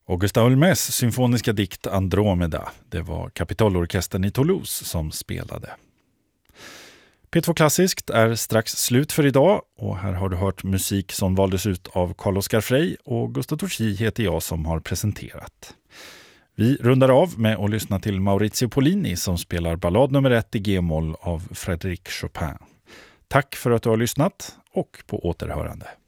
Och Gustav Holmés symfoniska dikt Andromeda, det var Kapitolorkestern i Toulouse som spelade. P2 Klassiskt är strax slut för idag och här har du hört musik som valdes ut av Carl-Oskar Frey och Gustaf Torsi heter jag som har presenterat. Vi rundar av med att lyssna till Maurizio Pollini som spelar ballad nummer 1 i G-moll av Frédéric Chopin. Tack för att du har lyssnat och på återhörande.